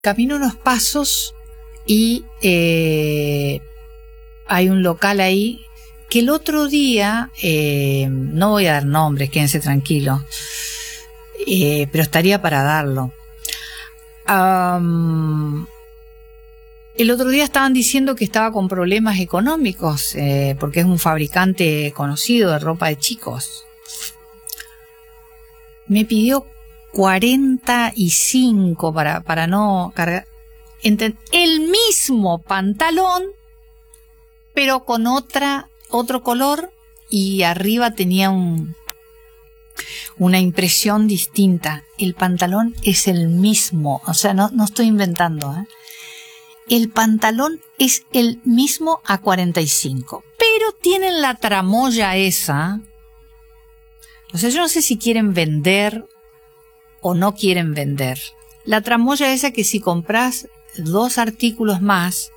camino unos pasos y hay un local ahí que el otro día, no voy a dar nombres, quédense tranquilos, pero estaría para darlo. El otro día estaban diciendo que estaba con problemas económicos, porque es un fabricante conocido de ropa de chicos. Me pidió 45 para no cargar. El mismo pantalón, pero con otro color, y arriba tenía una impresión distinta. El pantalón es el mismo, o sea, no estoy inventando, ¿eh? El pantalón es el mismo a 45, pero tienen la tramoya esa. O sea, yo no sé si quieren vender o no quieren vender. La tramoya esa que si compras 2 artículos más,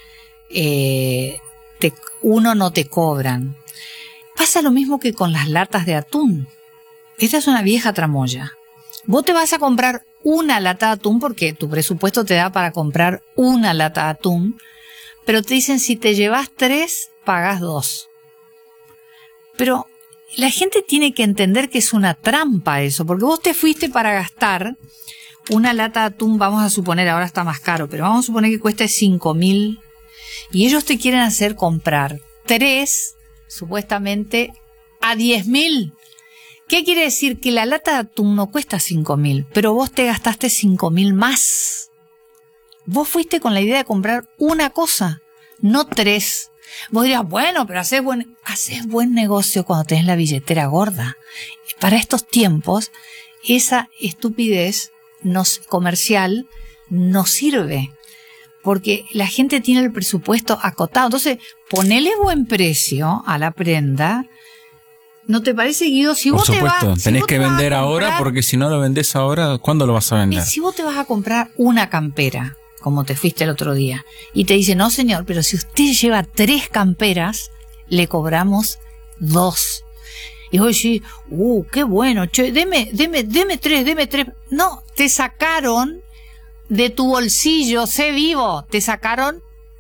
uno no te cobran. Pasa lo mismo que con las latas de atún. Esta es una vieja tramoya. Vos te vas a comprar una lata de atún porque tu presupuesto te da para comprar una lata de atún, pero te dicen si te llevas 3, pagas 2. Pero la gente tiene que entender que es una trampa eso, porque vos te fuiste para gastar una lata de atún, vamos a suponer, ahora está más caro, pero vamos a suponer que cueste 5.000, y ellos te quieren hacer comprar 3, supuestamente, a 10.000. ¿Qué quiere decir? Que la lata de atún no cuesta 5.000, pero vos te gastaste 5.000 más. Vos fuiste con la idea de comprar una cosa, no 3. Vos dirás, bueno, pero haces buen negocio cuando tenés la billetera gorda. Para estos tiempos, esa estupidez comercial no sirve, porque la gente tiene el presupuesto acotado. Entonces, ponele buen precio a la prenda. ¿No te parece, Guido? Si Por vos supuesto, tenés que vender ahora, porque si no lo vendés ahora, ¿cuándo lo vas a vender? Si vos te vas a comprar una campera, como te fuiste el otro día, y te dice, no señor, pero si usted lleva 3 camperas, le cobramos 2. Y vos decís, qué bueno, che, deme 3. No, te sacaron de tu bolsillo, sé vivo, te sacaron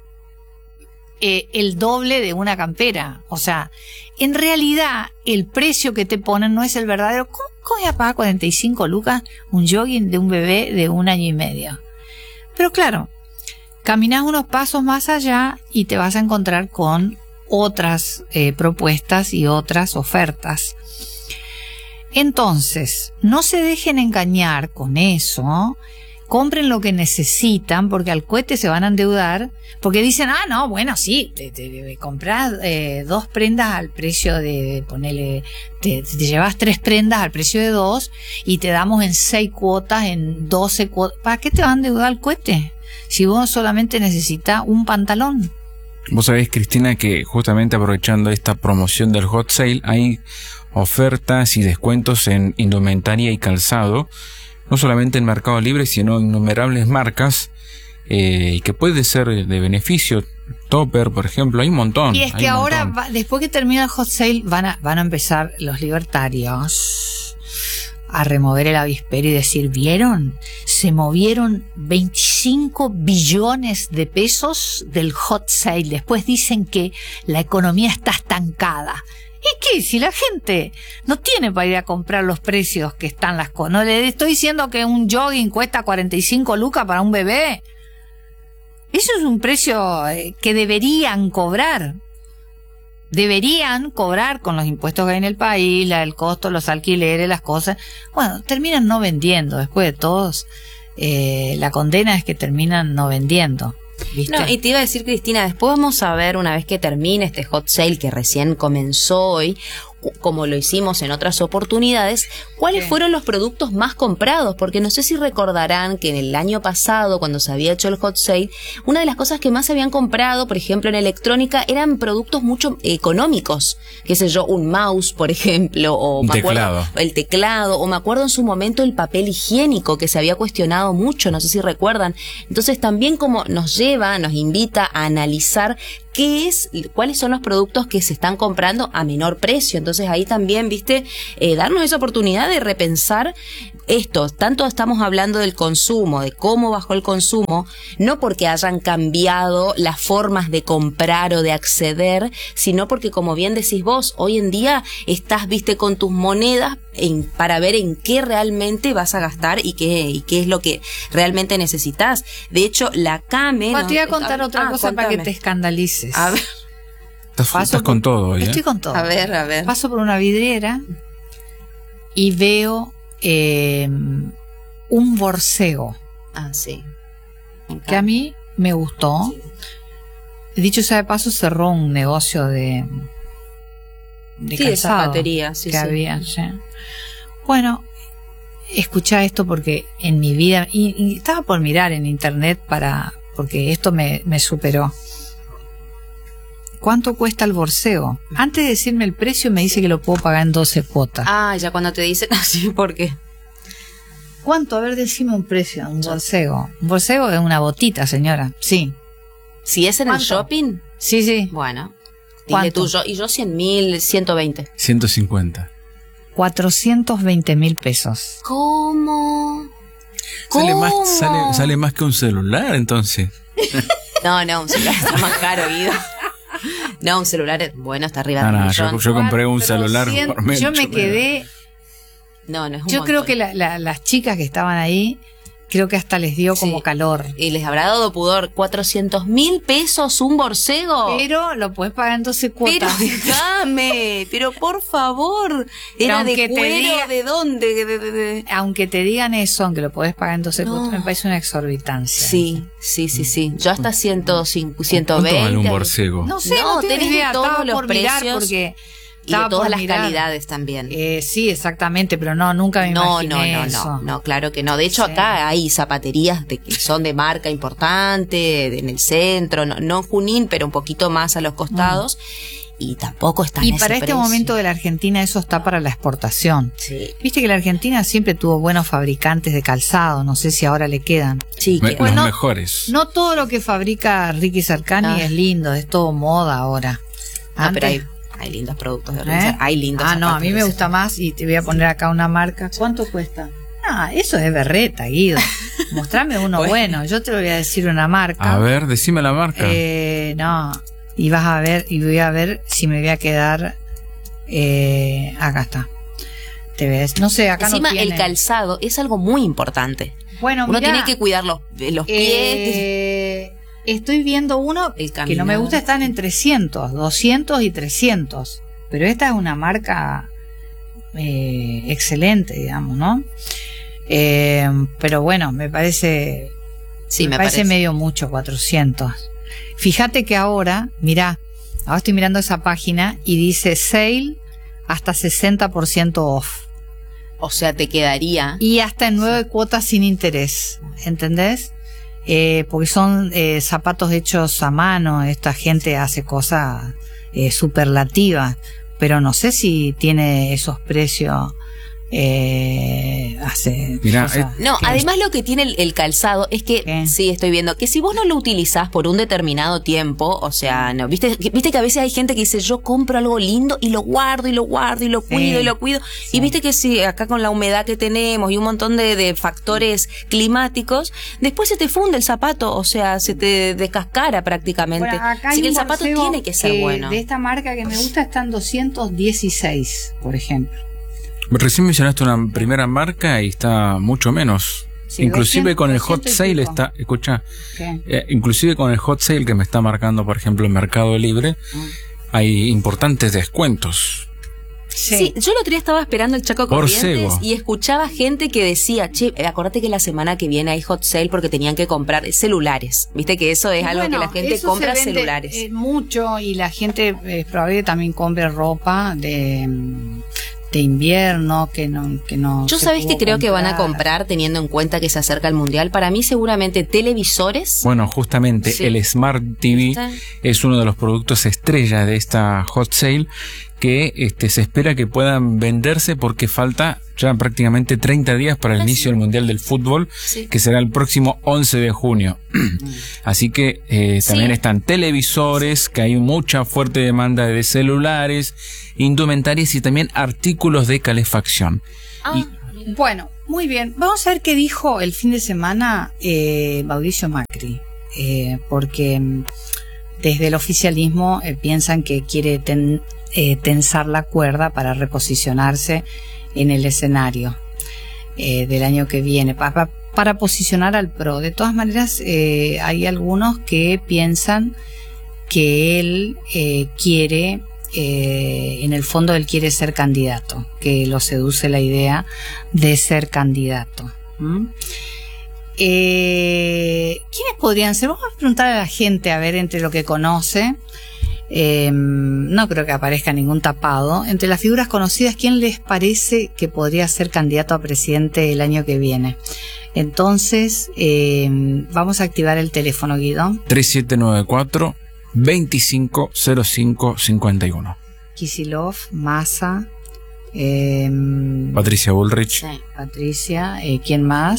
el doble de una campera. O sea, en realidad el precio que te ponen no es el verdadero. ¿Cómo voy a pagar 45 lucas un jogging de un bebé de 1 año y medio? Pero claro, caminás unos pasos más allá y te vas a encontrar con otras propuestas y otras ofertas. Entonces, no se dejen engañar con eso. Compren lo que necesitan, porque al cohete se van a endeudar, porque dicen, no, bueno, sí, te compras 2 prendas al precio de, ponele, te llevas 3 prendas al precio de 2 y te damos en 6 cuotas, en 12 cuotas. ¿Para qué te van a endeudar al cohete? Si vos solamente necesitas un pantalón. Vos sabés, Cristina, que justamente aprovechando esta promoción del Hot Sale, hay ofertas y descuentos en indumentaria y calzado, no solamente en Mercado Libre, sino en innumerables marcas, que puede ser de beneficio. Topper, por ejemplo, hay un montón. Y es que ahora, después que termina el Hot Sale, van a empezar los libertarios a remover el avispero y decir, ¿vieron? Se movieron 25 billones de pesos del Hot Sale. Después dicen que la economía está estancada. ¿Y qué? Si la gente no tiene para ir a comprar los precios que están las cosas. No le estoy diciendo que un jogging cuesta 45 lucas para un bebé. Eso es un precio que deberían cobrar. Deberían cobrar con los impuestos que hay en el país, el costo, los alquileres, las cosas. Bueno, terminan no vendiendo. Después de todos, la condena es que terminan no vendiendo. ¿Viste? No, y te iba a decir, Cristina, después vamos a ver, una vez que termine este hot sale que recién comenzó hoy, como lo hicimos en otras oportunidades, ¿cuáles fueron los productos más comprados? Porque no sé si recordarán que en el año pasado, cuando se había hecho el hot sale, una de las cosas que más se habían comprado, por ejemplo, en electrónica, eran productos mucho económicos. Qué sé yo, un mouse, por ejemplo, o el teclado, o me acuerdo en su momento el papel higiénico, que se había cuestionado mucho, no sé si recuerdan. Entonces también como nos invita a analizar cuáles son los productos que se están comprando a menor precio. Entonces ahí también, darnos esa oportunidad de repensar esto, tanto estamos hablando del consumo, de cómo bajó el consumo, no porque hayan cambiado las formas de comprar o de acceder, sino porque, como bien decís vos, hoy en día estás, viste, con tus monedas para ver en qué realmente vas a gastar y qué es lo que realmente necesitas. De hecho, la CAME... Te voy a contar otra cosa para que te escandalices. A ver. Estás con todo hoy, ¿eh? Estoy con todo. A ver. Paso por una vidriera y veo un borcego. Ah, sí. Que a mí me gustó. Sí. Dicho sea de paso, cerró un negocio de calzado, de zapatería, que había. Sí. Bueno, escuchá esto porque en mi vida, y estaba por mirar en internet porque esto me superó. ¿Cuánto cuesta el borcego? Antes de decirme el precio me dice que lo puedo pagar en 12 cuotas. Ah, ya cuando te dicen así, ¿por qué? ¿Cuánto? A ver, decime un precio, un borcego. Un borcego es una botita, señora. Sí. ¿Si es en el shopping? Sí, sí. Bueno, dile tú, y yo 100.000, 120. 150. 420.000 pesos. ¿Cómo? Sale más que un celular, entonces. No, un celular está más caro, Guido. No, un celular, bueno, está arriba del millón. Yo compré un celular por menos. Yo me quedé... No es un Yo montón. creo que las chicas que estaban ahí, creo que hasta les dio como calor. Y les habrá dado pudor. 400.000 pesos un borcego. Pero lo puedes pagar en 12 cuotas. Pero déjame, pero por favor. Era de cuero, ¿de dónde? Aunque te digan eso, aunque lo podés pagar en 12 cuotas, me parece una exorbitancia. Sí. Yo hasta 105, 120. ¿Cuánto vale un borcego? No sé, no tenés idea. todos los precios. Porque y de todas las calidades también. Sí, exactamente, pero nunca me imaginé eso. No, claro que no. De hecho, acá hay zapaterías que son de marca importante, en el centro, no Junín, pero un poquito más a los costados. Y tampoco están Y a ese para este precio. momento de la Argentina eso está para la exportación. Sí. Viste que la Argentina siempre tuvo buenos fabricantes de calzado, no sé si ahora le quedan. Sí, los mejores. No todo lo que fabrica Ricky Cercani es lindo, es todo moda ahora. No, pero hay lindos productos de organizar. Hay lindos no, a mí me gusta más y te voy a poner acá una marca. ¿Cuánto cuesta? Eso es berreta, Guido. Mostrame uno bueno. Yo te lo voy a decir una marca. A ver, decime la marca. No. Y vas a ver, y voy a ver si me voy a quedar. Acá está. ¿Te ves? No sé, acá encima no tiene. El calzado es algo muy importante. Bueno, uno mirá, tiene que cuidar los pies. Estoy viendo uno que no me gusta, están en 300, 200 y 300. Pero esta es una marca excelente, digamos, ¿no? Pero bueno, me parece... Sí, me parece medio mucho, 400. Fíjate que ahora estoy mirando esa página y dice sale hasta 60% off. O sea, te quedaría. Y hasta en 9 cuotas sin interés, ¿entendés? Porque son zapatos hechos a mano, esta gente hace cosas superlativas, pero no sé si tiene esos precios. Además lo que tiene el calzado es que sí, estoy viendo que si vos no lo utilizás por un determinado tiempo, o sea, no, viste que a veces hay gente que dice yo compro algo lindo y lo guardo y lo guardo y lo cuido y lo cuido, y viste que si acá con la humedad que tenemos y un montón de factores climáticos, después se te funde el zapato, o sea, se te descascara prácticamente. Bueno, así que el zapato tiene que ser bueno. De esta marca que me gusta están 216, por ejemplo. Recién mencionaste una primera marca y está mucho menos. Sí, inclusive 200, con el hot sale está, escucha, inclusive con el hot sale que me está marcando, por ejemplo, en Mercado Libre, hay importantes descuentos. Sí, yo el otro día estaba esperando el Chaco Corrientes y escuchaba gente que decía, acordate que la semana que viene hay hot sale porque tenían que comprar celulares. Viste que eso es algo que la gente compra, celulares. Mucho, y la gente es probable que también compre ropa de invierno que no yo sabés que creo que van a comprar, teniendo en cuenta que se acerca el mundial. Para mí seguramente televisores. Bueno, justamente el Smart TV es uno de los productos estrella de esta hot sale que se espera que puedan venderse porque falta ya prácticamente 30 días para el inicio del Mundial del Fútbol, que será el próximo 11 de junio. Así que también están televisores, que hay mucha fuerte demanda de celulares, indumentarias y también artículos de calefacción. Bueno, Muy bien, vamos a ver qué dijo el fin de semana Mauricio Macri, porque desde el oficialismo piensan que quiere tensar la cuerda para reposicionarse en el escenario del año que viene, para posicionar al PRO. De todas maneras, hay algunos que piensan que él quiere, en el fondo él quiere ser candidato, que lo seduce la idea de ser candidato. ¿Quiénes podrían ser? Vamos a preguntar a la gente, a ver, entre lo que conoce. No creo que aparezca ningún tapado. Entre las figuras conocidas, ¿quién les parece que podría ser candidato a presidente el año que viene? Entonces, vamos a activar el teléfono, Guido. 3794-250551. Kicillof, Massa, Patricia Bullrich. Sí. Patricia, ¿quién más?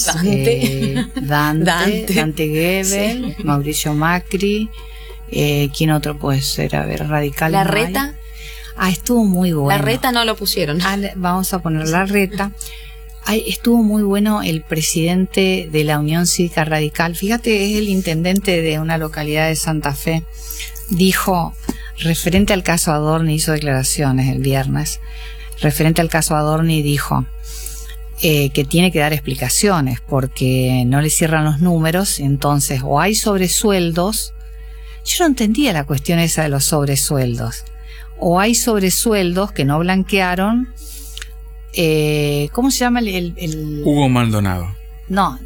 Dante. Dante Gebel, sí. Mauricio Macri. ¿Quién otro puede ser? A ver, Radical. Larreta. Estuvo muy bueno. Larreta no lo pusieron. Vamos a poner Larreta. Estuvo muy bueno el presidente de la Unión Cívica Radical. Fíjate, es el intendente de una localidad de Santa Fe. Dijo, referente al caso Adorni, hizo declaraciones el viernes. Referente al caso Adorni dijo que tiene que dar explicaciones porque no le cierran los números. Entonces, o hay sobresueldos. Yo no entendía la cuestión esa de los sobresueldos. O hay sobresueldos que no blanquearon. ¿Cómo se llama el Hugo Maldonado? No.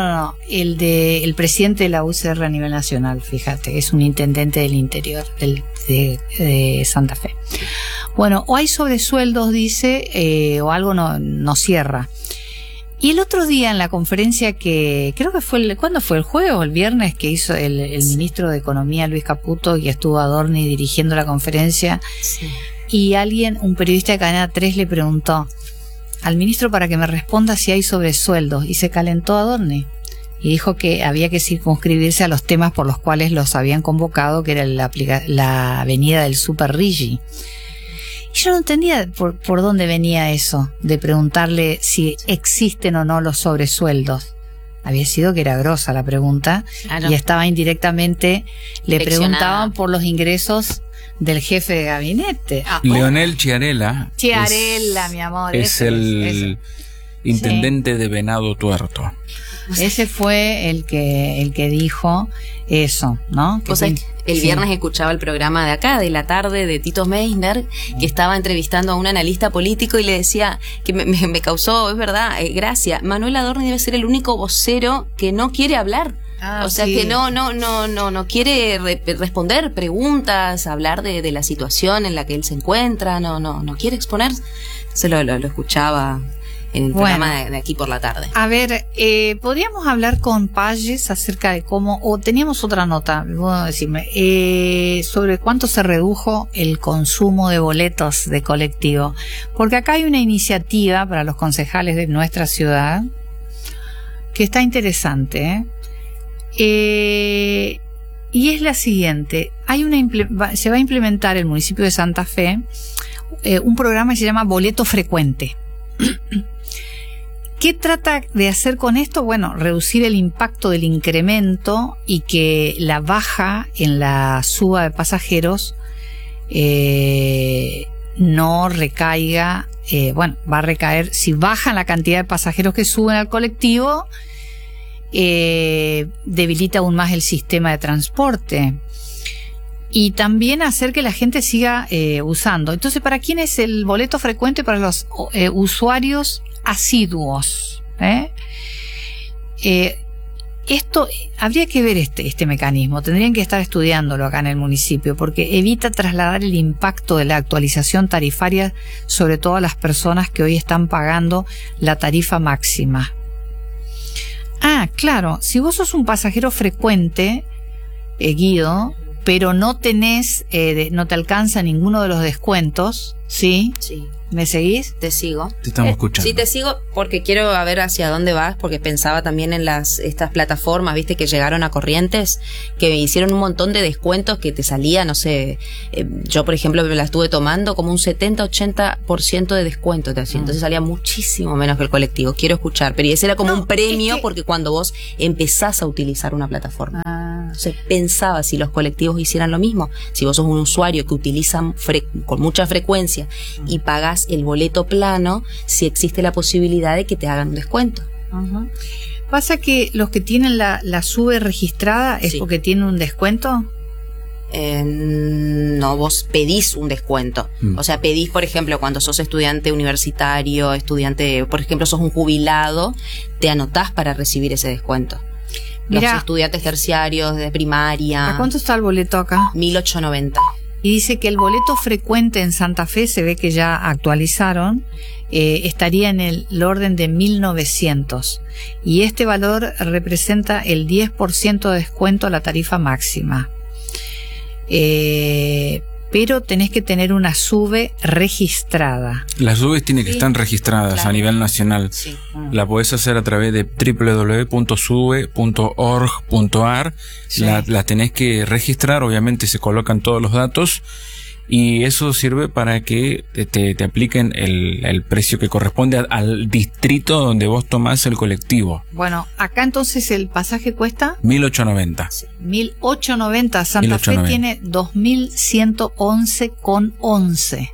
El presidente de la UCR a nivel nacional, fíjate, es un intendente del interior de Santa Fe. Bueno, o hay sobresueldos, dice, o algo no cierra. Y el otro día en la conferencia que creo que fue, ¿cuándo fue? ¿El jueves o el viernes? Que hizo el ministro de Economía, Luis Caputo, y estuvo Adorni dirigiendo la conferencia. Sí. Y un periodista de Cadena 3 le preguntó al ministro para que me responda si hay sobresueldos, y se calentó Adorni y dijo que había que circunscribirse a los temas por los cuales los habían convocado, que era la avenida del Super Rigi. Y yo no entendía por dónde venía eso de preguntarle si existen o no los sobresueldos. Había sido que era grosa la pregunta, claro. Y estaba indirectamente, le preguntaban por los ingresos del jefe de gabinete. Leonel Chiarella, mi amor. Es el intendente de Venado Tuerto. Ese fue el que dijo eso, ¿no? O sea, el viernes escuchaba el programa de acá, de la tarde, de Tito Meissner, que estaba entrevistando a un analista político y le decía que me causó, es verdad, gracia. Manuel Adorni debe ser el único vocero que no quiere hablar. O sea, sí. Que no quiere responder preguntas, hablar de la situación en la que él se encuentra, no quiere exponer. Se lo escuchaba en el programa de aquí por la tarde. A ver, podríamos hablar con Palles acerca de cómo, o teníamos otra nota, bueno, decirme, sobre cuánto se redujo el consumo de boletos de colectivo, porque acá hay una iniciativa para los concejales de nuestra ciudad que está interesante, y es la siguiente: se va a implementar en el municipio de Santa Fe un programa que se llama Boleto Frecuente. ¿Qué trata de hacer con esto? Bueno, reducir el impacto del incremento y que la baja en la suba de pasajeros no recaiga, va a recaer, si bajan la cantidad de pasajeros que suben al colectivo, debilita aún más el sistema de transporte. Y también hacer que la gente siga usando. Entonces, ¿para quién es el boleto frecuente? Para los usuarios asiduos. Esto, habría que ver este mecanismo. Tendrían que estar estudiándolo acá en el municipio, porque evita trasladar el impacto de la actualización tarifaria sobre todo a las personas que hoy están pagando la tarifa máxima. Claro, si vos sos un pasajero frecuente, Guido, pero no tenés, no te alcanza ninguno de los descuentos, ¿sí? Sí. ¿Me seguís? Te sigo. Te estamos escuchando. Sí, te sigo porque quiero ver hacia dónde vas, porque pensaba también en estas plataformas, viste, que llegaron a Corrientes, que hicieron un montón de descuentos que te salía, no sé, yo por ejemplo me la estuve tomando como un 70-80% de descuento te hacía, entonces salía muchísimo menos que el colectivo. Quiero escuchar, pero ese era como un premio, porque cuando vos empezás a utilizar una plataforma. Entonces pensaba si los colectivos hicieran lo mismo, si vos sos un usuario que utilizan con mucha frecuencia y pagás el boleto plano, si existe la posibilidad de que te hagan un descuento. Pasa que los que tienen la SUBE registrada es porque tienen un descuento. No, vos pedís un descuento. O sea, pedís, por ejemplo, cuando sos estudiante universitario, por ejemplo, sos un jubilado, te anotás para recibir ese descuento. Los estudiantes terciarios de primaria. ¿A cuánto está el boleto acá? 1.890. Y dice que el boleto frecuente en Santa Fe, se ve que ya actualizaron, estaría en el orden de 1.900. Y este valor representa el 10% de descuento a la tarifa máxima. Pero tenés que tener una SUBE registrada. Las SUBEs tienen que estar registradas a nivel nacional. Sí. La podés hacer a través de www.sube.org.ar. Sí. La tenés que registrar, obviamente se colocan todos los datos y eso sirve para que te apliquen el precio que corresponde al distrito donde vos tomás el colectivo. Bueno, acá entonces el pasaje cuesta 1.890. 1.890. Santa Fe tiene 2.111,11.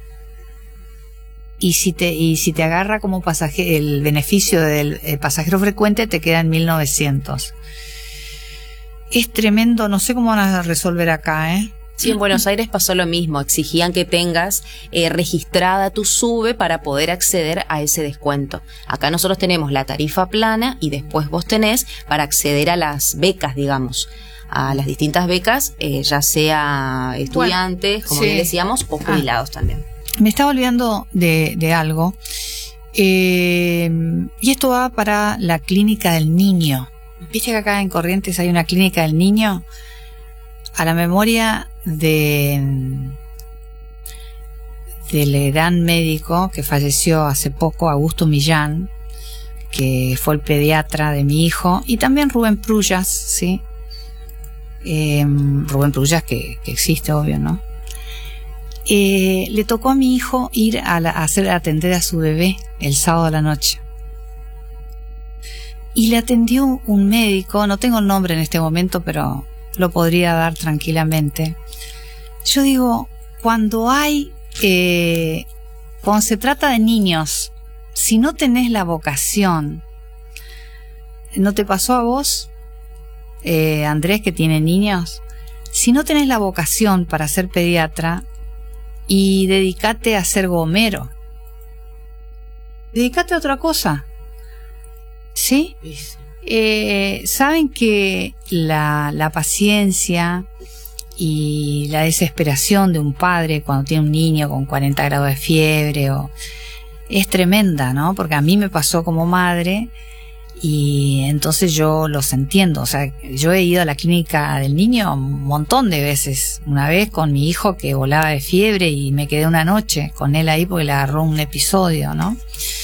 Y si te agarra como pasaje el beneficio del pasajero frecuente, te queda en 1.900. Es tremendo, no sé cómo van a resolver acá, ¿eh? Sí, en Buenos Aires pasó lo mismo, exigían que tengas registrada tu SUBE para poder acceder a ese descuento. Acá nosotros tenemos la tarifa plana y después vos tenés para acceder a las becas, digamos, a las distintas becas, ya sea estudiantes, como bien decíamos, o jubilados también. Me estaba olvidando de algo, y esto va para la clínica del niño. ¿Viste que acá en Corrientes hay una clínica del niño? A la memoria del gran médico que falleció hace poco, Augusto Millán, que fue el pediatra de mi hijo, y también Rubén Prullas, ¿sí? Rubén Prullas que existe, obvio, ¿no? Le tocó a mi hijo ir a atender a su bebé el sábado a la noche. Y le atendió un médico, no tengo el nombre en este momento, pero lo podría dar tranquilamente. Yo digo, cuando se trata de niños, si no tenés la vocación, ¿no te pasó a vos, Andrés, que tiene niños? Si no tenés la vocación para ser pediatra, y dedicate a ser gomero, dedicate a otra cosa, ¿sí? Saben que la paciencia y la desesperación de un padre cuando tiene un niño con 40 grados de fiebre es tremenda, ¿no? Porque a mí me pasó como madre y entonces yo los entiendo. O sea, yo he ido a la clínica del niño un montón de veces. Una vez con mi hijo que volaba de fiebre y me quedé una noche con él ahí porque le agarró un episodio, ¿no?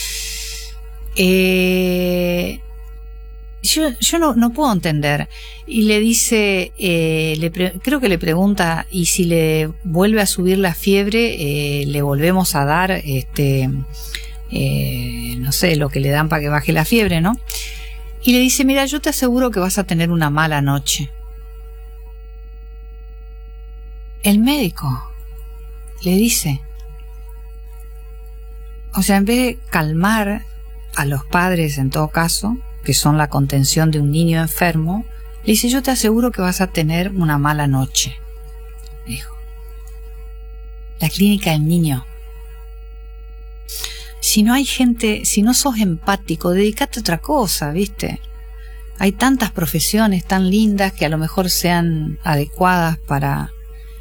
Yo no puedo entender. Y le dice, creo que le pregunta, y si le vuelve a subir la fiebre, le volvemos a dar, no sé, lo que le dan para que baje la fiebre, ¿no? Y le dice, mira, yo te aseguro que vas a tener una mala noche. El médico le dice, o sea, en vez de calmar a los padres, en todo caso, que son la contención de un niño enfermo, le dice, yo te aseguro que vas a tener una mala noche, dijo. La clínica del niño. Si no hay gente, si no sos empático, dedícate a otra cosa, ¿viste? Hay tantas profesiones tan lindas que a lo mejor sean adecuadas para...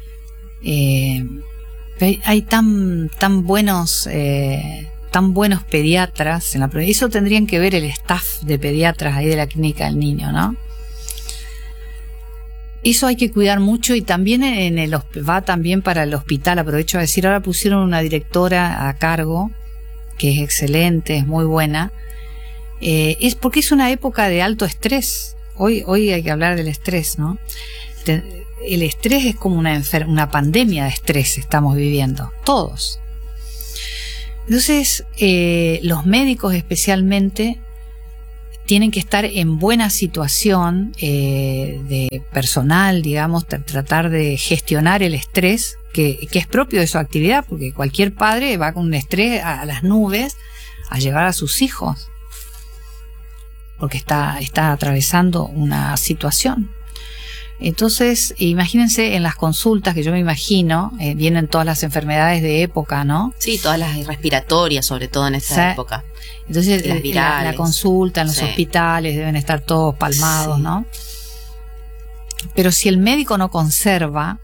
hay tan buenos pediatras en la provincia. Eso tendrían que ver el staff de pediatras ahí de la clínica del niño, ¿no? Eso hay que cuidar mucho, y también va también para el hospital. Aprovecho a decir, ahora pusieron una directora a cargo, que es excelente, es muy buena. Es porque es una época de alto estrés. Hoy hay que hablar del estrés, ¿no? El estrés es como una pandemia de estrés estamos viviendo, todos. Entonces, los médicos especialmente tienen que estar en buena situación de personal, digamos, tratar de gestionar el estrés que es propio de su actividad, porque cualquier padre va con un estrés a las nubes a llevar a sus hijos, porque está atravesando una situación. Entonces, imagínense en las consultas, que yo me imagino, vienen todas las enfermedades de época, ¿no? Sí, todas las respiratorias, sobre todo en esta época. Entonces, las virales. La consulta en los hospitales deben estar todos palmados, ¿no? Pero si el médico no conserva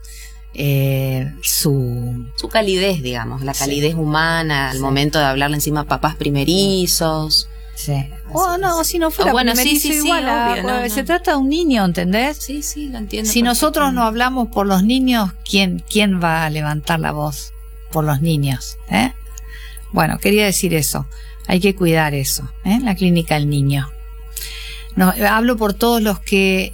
su calidez, digamos, la calidez humana al momento de hablarle encima a papás primerizos. Sí. Si no fuera primerizo, igual, obvio, se trata de un niño, ¿entendés? Sí, lo entiendo. Si nosotros no hablamos por los niños, ¿quién va a levantar la voz por los niños? Bueno, quería decir eso. Hay que cuidar eso, la clínica del niño. No, hablo por todos los que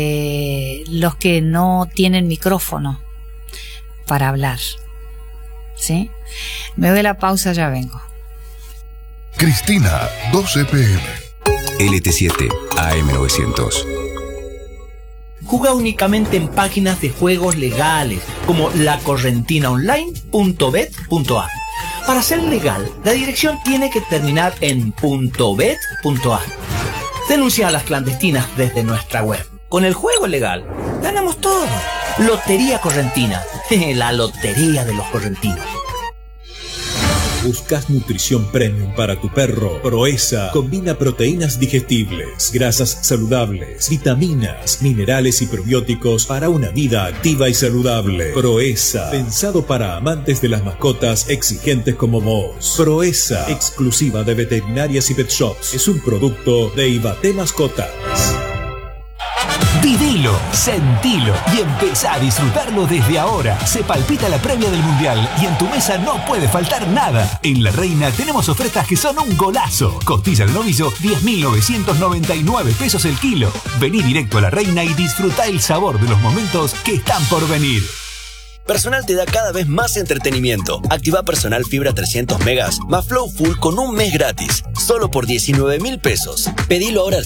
no tienen micrófono para hablar. ¿Sí? Me doy la pausa, ya vengo. Cristina, 12 p.m. LT7 AM900. Juega únicamente en páginas de juegos legales como lacorrentinaonline.bet.ar. Para ser legal, la dirección tiene que terminar en .bet.ar. Denuncia a las clandestinas desde nuestra web. Con el juego legal, ganamos todo. Lotería Correntina, la lotería de los correntinos. ¿Buscas nutrición premium para tu perro? Proesa combina proteínas digestibles, grasas saludables, vitaminas, minerales y probióticos para una vida activa y saludable. Proesa, pensado para amantes de las mascotas exigentes como vos. Proesa, exclusiva de veterinarias y pet shops. Es un producto de Ibate Mascotas. Vivilo, sentilo y empezá a disfrutarlo desde ahora. Se palpita la previa del Mundial y en tu mesa no puede faltar nada. En La Reina tenemos ofertas que son un golazo. Costilla de novillo, 10.999 pesos el kilo. Vení directo a La Reina y disfrutá el sabor de los momentos que están por venir. Personal te da cada vez más entretenimiento. Activa Personal Fibra 300 megas más Flow Full con un mes gratis. Solo por 19.000 pesos. Pedilo ahora al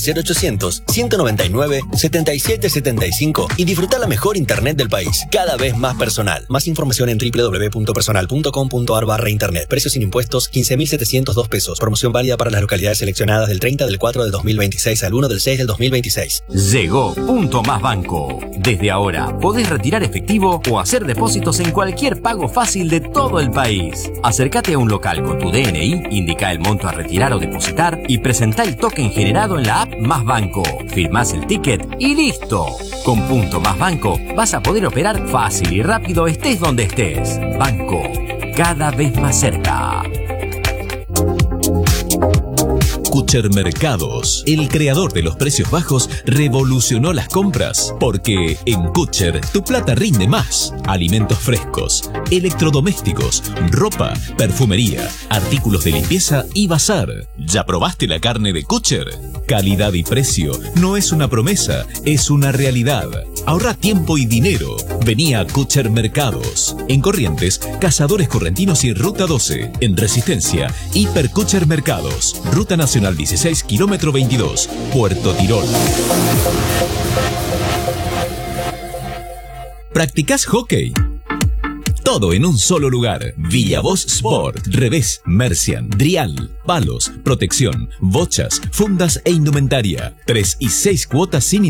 0800-199-7775 y disfruta la mejor internet del país. Cada vez más personal. Más información en www.personal.com.ar/internet. Precios sin impuestos, 15.702 pesos. Promoción válida para las localidades seleccionadas del 30 del 4 del 2026 al 1 del 6 del 2026. Llegó Punto Más Banco. Desde ahora podés retirar efectivo o hacer depósitos en cualquier pago fácil de todo el país. Acércate a un local con tu DNI, indica el monto a retirar o depositar y presentá el token generado en la app Más Banco. Firmás el ticket y ¡listo! Con Punto Más Banco vas a poder operar fácil y rápido estés donde estés. Banco, cada vez más cerca. Kutcher Mercados, el creador de los precios bajos, revolucionó las compras, porque en Kutcher tu plata rinde más. Alimentos frescos, electrodomésticos, ropa, perfumería, artículos de limpieza y bazar. ¿Ya probaste la carne de Kutcher? Calidad y precio no es una promesa, es una realidad. Ahorra tiempo y dinero. Vení a Kutcher Mercados. En Corrientes, Cazadores Correntinos y Ruta 12. En Resistencia, Hiper Kutcher Mercados. Ruta Nacional 16, kilómetro 22, Puerto Tirol. ¿Practicás hockey? Todo en un solo lugar. Villavoz Sport. Revés, Mercian, Drial, palos, protección, bochas, fundas e indumentaria. 3 y 6 cuotas sin